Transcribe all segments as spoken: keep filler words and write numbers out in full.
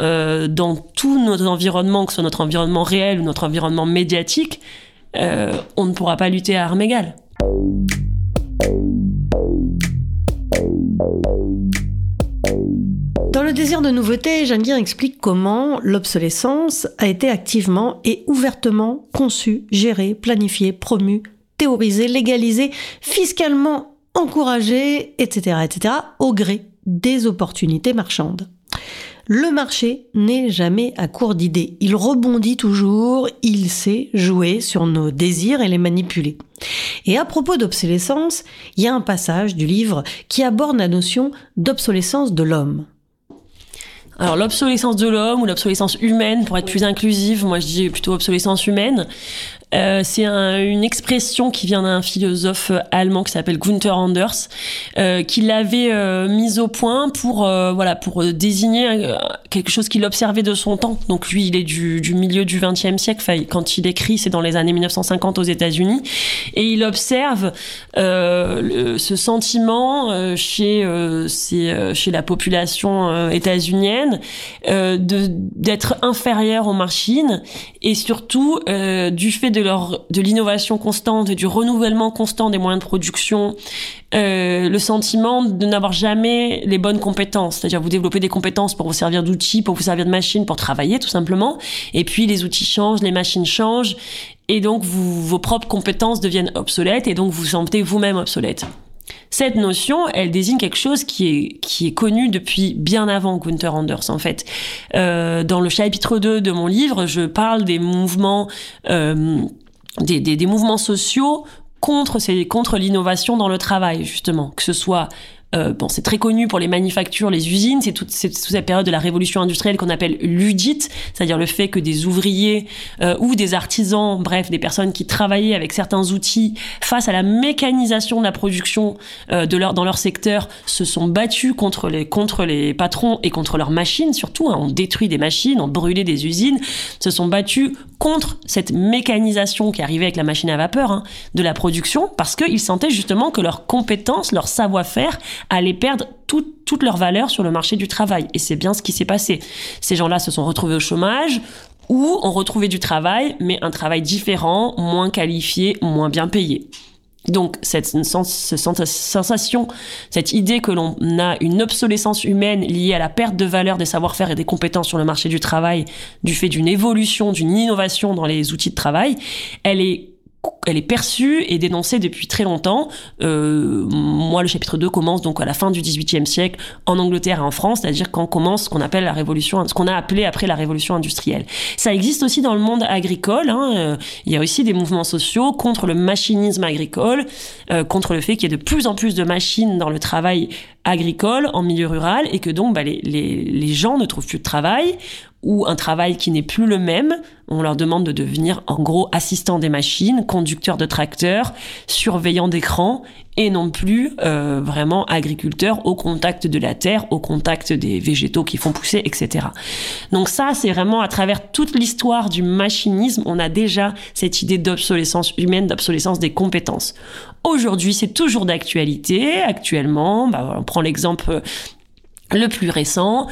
euh, dans tout notre environnement, que ce soit notre environnement réel ou notre environnement médiatique, euh, on ne pourra pas lutter à armes égales. Dans Le désir de nouveauté, Jeanne Guir explique comment l'obsolescence a été activement et ouvertement conçue, gérée, planifiée, promue, théorisée, légalisée, fiscalement encouragée, et cetera, et cetera, au gré des opportunités marchandes. Le marché n'est jamais à court d'idées. Il rebondit toujours, il sait jouer sur nos désirs et les manipuler. Et à propos d'obsolescence, il y a un passage du livre qui aborde la notion d'obsolescence de l'homme. Alors l'obsolescence de l'homme ou l'obsolescence humaine, pour être plus inclusive, moi je dis plutôt obsolescence humaine. Euh, c'est un, une expression qui vient d'un philosophe allemand qui s'appelle Günther Anders, euh, qui l'avait euh, mise au point pour euh, voilà pour désigner euh, quelque chose qu'il observait de son temps. Donc lui, il est du, du milieu du vingtième siècle. Enfin, quand il écrit, c'est dans les années mille neuf cent cinquante aux États-Unis, et il observe euh, le, ce sentiment euh, chez euh, ces, euh, chez la population euh, états-unienne euh, de d'être inférieure aux machines, et surtout euh, du fait de leur de l'innovation constante et du renouvellement constant des moyens de production, euh, le sentiment de n'avoir jamais les bonnes compétences. C'est-à-dire vous développez des compétences pour vous servir d'outils, pour vous servir de machines, pour travailler tout simplement, et puis les outils changent, les machines changent, et donc vous, vos propres compétences deviennent obsolètes, et donc vous vous sentez vous-même obsolète. Cette notion, elle désigne quelque chose qui est, qui est connu depuis bien avant Günther Anders, en fait. Euh, dans le chapitre deux de mon livre, je parle des mouvements, euh, des, des, des mouvements sociaux contre, ces, contre l'innovation dans le travail, justement. Que ce soit Euh, bon, c'est très connu pour les manufactures, les usines, c'est toute, c'est toute cette période de la révolution industrielle qu'on appelle luddite, c'est-à-dire le fait que des ouvriers euh, ou des artisans, bref, des personnes qui travaillaient avec certains outils face à la mécanisation de la production euh, de leur, dans leur secteur, se sont battus contre les, contre les patrons et contre leurs machines surtout, hein, ont détruit des machines, ont brûlé des usines, se sont battus contre cette mécanisation qui arrivait avec la machine à vapeur, hein, de la production, parce qu'ils sentaient justement que leurs compétences, leur savoir-faire allaient perdre tout, toute leur valeur sur le marché du travail. Et c'est bien ce qui s'est passé. Ces gens-là se sont retrouvés au chômage ou ont retrouvé du travail, mais un travail différent, moins qualifié, moins bien payé. Donc cette sensation, cette idée que l'on a une obsolescence humaine liée à la perte de valeur des savoir-faire et des compétences sur le marché du travail du fait d'une évolution, d'une innovation dans les outils de travail, elle est elle est perçue et dénoncée depuis très longtemps. Euh, moi, le chapitre deux commence donc à la fin du dix-huitième siècle en Angleterre et en France, c'est-à-dire quand commence ce qu'on appelle la révolution, ce qu'on a appelé après la révolution industrielle. Ça existe aussi dans le monde agricole. Hein. Euh, il y a aussi des mouvements sociaux contre le machinisme agricole, euh, contre le fait qu'il y ait de plus en plus de machines dans le travail agricole en milieu rural et que donc bah, les, les, les gens ne trouvent plus de travail, ou un travail qui n'est plus le même. On leur demande de devenir, en gros, assistants des machines, conducteurs de tracteurs, surveillants d'écrans, et non plus euh, vraiment agriculteurs au contact de la terre, au contact des végétaux qui font pousser, et cetera. Donc ça, c'est vraiment à travers toute l'histoire du machinisme, on a déjà cette idée d'obsolescence humaine, d'obsolescence des compétences. Aujourd'hui, c'est toujours d'actualité. Actuellement, bah, on prend l'exemple le plus récent,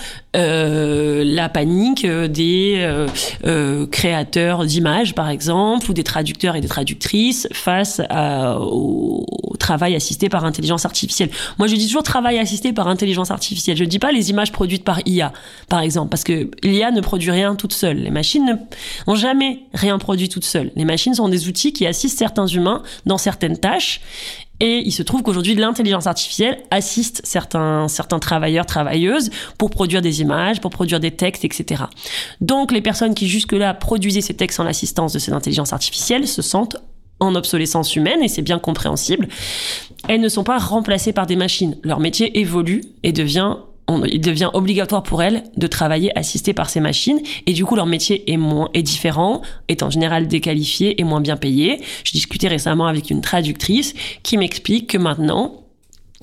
euh, la panique des euh, euh, créateurs d'images, par exemple, ou des traducteurs et des traductrices face à, au, au travail assisté par intelligence artificielle. Moi, je dis toujours travail assisté par intelligence artificielle. Je ne dis pas les images produites par I A, par exemple, parce que l'I A ne produit rien toute seule. Les machines n'ont jamais rien produit toutes seules. Les machines sont des outils qui assistent certains humains dans certaines tâches. Et il se trouve qu'aujourd'hui, l'intelligence artificielle assiste certains, certains travailleurs, travailleuses pour produire des images, pour produire des textes, et cetera. Donc, les personnes qui jusque-là produisaient ces textes en l'assistance de ces intelligences artificielles se sentent en obsolescence humaine, et c'est bien compréhensible. Elles ne sont pas remplacées par des machines. Leur métier évolue et devient il devient obligatoire pour elles de travailler assistées par ces machines, et du coup leur métier est moins est différent, est en général déqualifié et moins bien payé. Je discutais récemment avec une traductrice qui m'explique que maintenant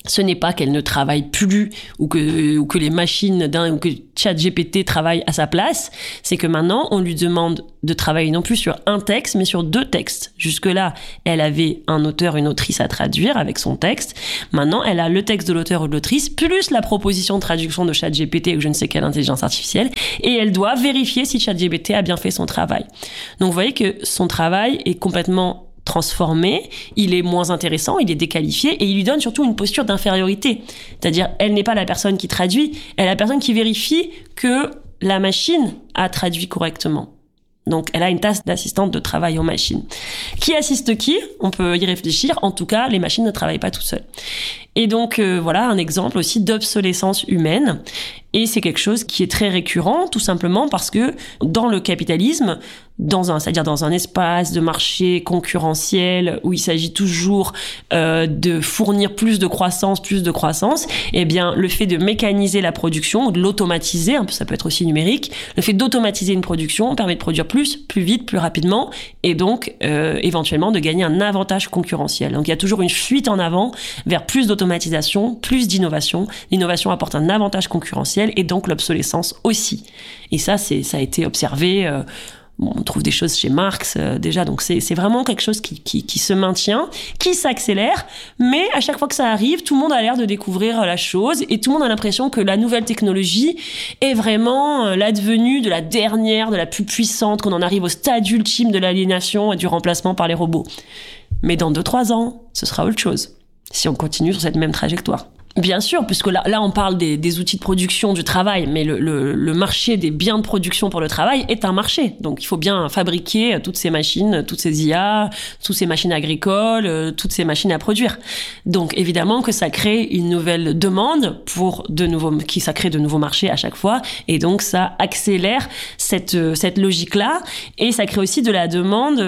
Ce n'est pas qu'elle ne travaille plus ou que, ou que les machines d'un, ou que ChatGPT travaille à sa place. C'est que maintenant, on lui demande de travailler non plus sur un texte, mais sur deux textes. Jusque-là, elle avait un auteur, une autrice à traduire avec son texte. Maintenant, elle a le texte de l'auteur ou de l'autrice, plus la proposition de traduction de ChatGPT ou je ne sais quelle intelligence artificielle. Et elle doit vérifier si ChatGPT a bien fait son travail. Donc, vous voyez que son travail est complètement transformé, il est moins intéressant, il est déqualifié et il lui donne surtout une posture d'infériorité. C'est-à-dire, elle n'est pas la personne qui traduit, elle est la personne qui vérifie que la machine a traduit correctement. Donc, elle a une tâche d'assistante de travail aux machines. Qui assiste qui ? On peut y réfléchir. En tout cas, les machines ne travaillent pas tout seules. Et donc, euh, voilà un exemple aussi d'obsolescence humaine. Et c'est quelque chose qui est très récurrent, tout simplement parce que dans le capitalisme, dans un, c'est-à-dire dans un espace de marché concurrentiel où il s'agit toujours euh, de fournir plus de croissance, plus de croissance, eh bien, le fait de mécaniser la production, ou de l'automatiser, ça peut être aussi numérique, le fait d'automatiser une production permet de produire plus, plus vite, plus rapidement, et donc euh, éventuellement de gagner un avantage concurrentiel. Donc il y a toujours une fuite en avant vers plus d'automatisation, plus d'innovation. L'innovation apporte un avantage concurrentiel et donc l'obsolescence aussi. Et ça, c'est, ça a été observé. Euh, bon, on trouve des choses chez Marx euh, déjà, donc c'est, c'est vraiment quelque chose qui, qui, qui se maintient, qui s'accélère, mais à chaque fois que ça arrive, tout le monde a l'air de découvrir la chose et tout le monde a l'impression que la nouvelle technologie est vraiment euh, l'advenue de la dernière, de la plus puissante, qu'on en arrive au stade ultime de l'aliénation et du remplacement par les robots. Mais dans deux trois ans, ce sera autre chose, si on continue sur cette même trajectoire. Bien sûr, puisque là, là on parle des, des outils de production du travail, mais le, le, le marché des biens de production pour le travail est un marché. Donc il faut bien fabriquer toutes ces machines, toutes ces I A, toutes ces machines agricoles, toutes ces machines à produire. Donc évidemment que ça crée une nouvelle demande pour de nouveaux, qui ça crée de nouveaux marchés à chaque fois, et donc ça accélère cette cette logique-là, et ça crée aussi de la demande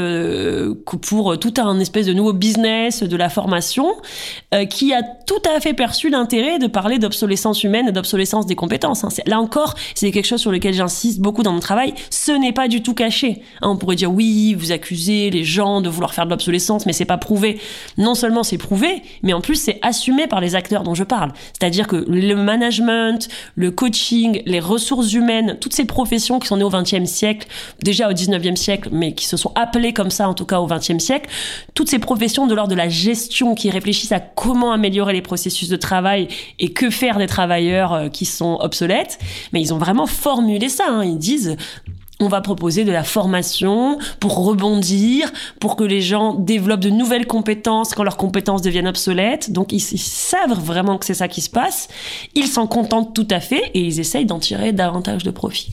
pour tout un espèce de nouveau business de la formation qui a tout à fait perçu l'intérêt de parler d'obsolescence humaine et d'obsolescence des compétences. Là encore, c'est quelque chose sur lequel j'insiste beaucoup dans mon travail. Ce n'est pas du tout caché. On pourrait dire oui, vous accusez les gens de vouloir faire de l'obsolescence, mais c'est pas prouvé. Non seulement c'est prouvé, mais en plus c'est assumé par les acteurs dont je parle. C'est-à-dire que le management, le coaching, les ressources humaines, toutes ces professions qui sont nées au vingtième siècle, déjà au dix-neuvième siècle, mais qui se sont appelées comme ça en tout cas au vingtième siècle, toutes ces professions de l'ordre de la gestion qui réfléchissent à comment améliorer les processus de travail et que faire des travailleurs qui sont obsolètes, mais ils ont vraiment formulé ça, hein. Ils disent on va proposer de la formation pour rebondir, pour que les gens développent de nouvelles compétences quand leurs compétences deviennent obsolètes. Donc ils, ils savent vraiment que c'est ça qui se passe, ils s'en contentent tout à fait et ils essayent d'en tirer davantage de profit.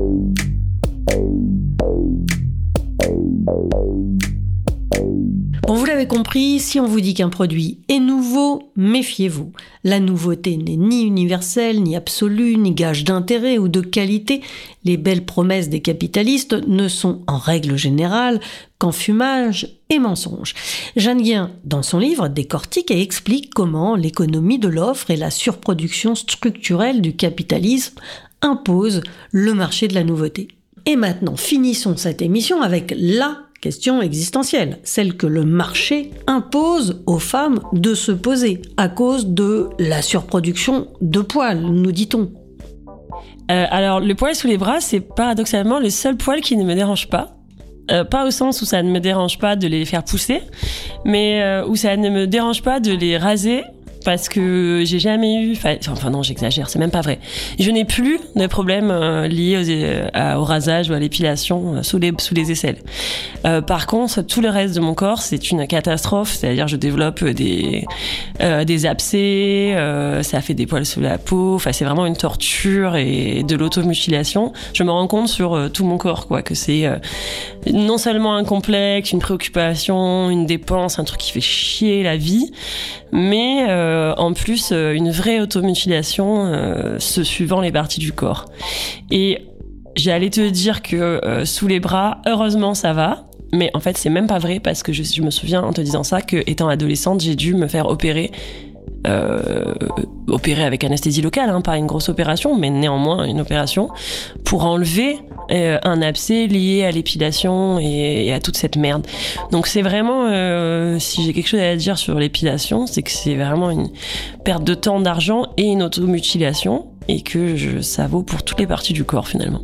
Bon, vous l'avez compris, si on vous dit qu'un produit est nouveau, méfiez-vous. La nouveauté n'est ni universelle, ni absolue, ni gage d'intérêt ou de qualité. Les belles promesses des capitalistes ne sont en règle générale qu'enfumage et mensonge. Jeanne Guin, dans son livre, décortique et explique comment l'économie de l'offre et la surproduction structurelle du capitalisme imposent le marché de la nouveauté. Et maintenant, finissons cette émission avec la question existentielle, celle que le marché impose aux femmes de se poser à cause de la surproduction de poils, nous dit-on. Euh, alors, le poil sous les bras, c'est paradoxalement le seul poil qui ne me dérange pas. Euh, pas au sens où ça ne me dérange pas de les faire pousser, mais euh, où ça ne me dérange pas de les raser. Parce que j'ai jamais eu... Enfin non, j'exagère, c'est même pas vrai. Je n'ai plus de problèmes euh, liés aux, euh, au rasage ou à l'épilation euh, sous, les, sous les aisselles. Euh, par contre, tout le reste de mon corps, c'est une catastrophe. C'est-à-dire, je développe des, euh, des abcès, euh, ça fait des poils sous la peau. Enfin, c'est vraiment une torture et de l'automutilation. Je me rends compte sur euh, tout mon corps, quoi, que c'est euh, non seulement un complexe, une préoccupation, une dépense, un truc qui fait chier la vie, mais... Euh, Euh, en plus euh, une vraie automutilation euh, se suivant les parties du corps. Et j'allais te dire que euh, sous les bras, heureusement ça va, mais en fait c'est même pas vrai parce que je, je me souviens en te disant ça que étant adolescente j'ai dû me faire opérer euh, opérer avec anesthésie locale, hein, pas une grosse opération mais néanmoins une opération pour enlever euh, un abcès lié à l'épilation et, et à toute cette merde. Donc c'est vraiment, euh, si j'ai quelque chose à dire sur l'épilation, c'est que c'est vraiment une perte de temps, d'argent et une automutilation, et que je, ça vaut pour toutes les parties du corps finalement.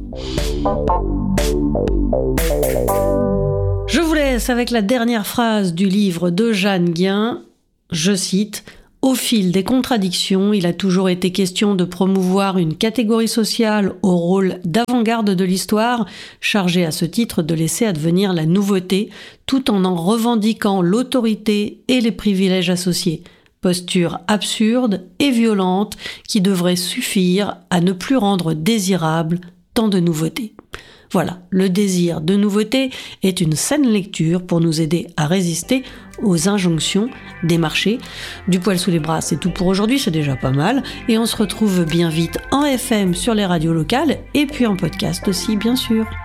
Je vous laisse avec la dernière phrase du livre de Jeanne Guin. Je cite: « Au fil des contradictions, il a toujours été question de promouvoir une catégorie sociale au rôle d'avant-garde de l'histoire, chargée à ce titre de laisser advenir la nouveauté, tout en en revendiquant l'autorité et les privilèges associés. Posture absurde et violente qui devrait suffire à ne plus rendre désirable tant de nouveautés. » Voilà, le désir de nouveauté est une saine lecture pour nous aider à résister aux injonctions des marchés. Du poil sous les bras, c'est tout pour aujourd'hui, c'est déjà pas mal. Et on se retrouve bien vite en F M sur les radios locales et puis en podcast aussi, bien sûr.